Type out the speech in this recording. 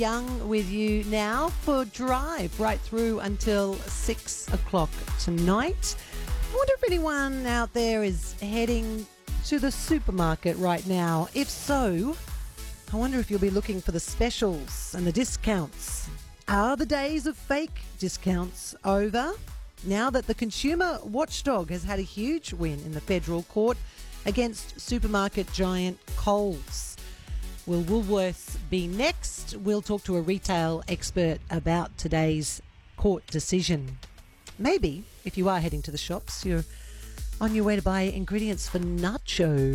Young with you now for Drive right through until 6 o'clock tonight. I wonder if anyone out there is heading to the supermarket right now. If so, I wonder if you'll be looking for the specials and the discounts. Are the days of fake discounts over? Now that the consumer watchdog has had a huge win in the federal court against supermarket giant Coles. Will Woolworths be next? We'll talk to a retail expert about today's court decision. Maybe, if you are heading to the shops, you're on your way to buy ingredients for nachos.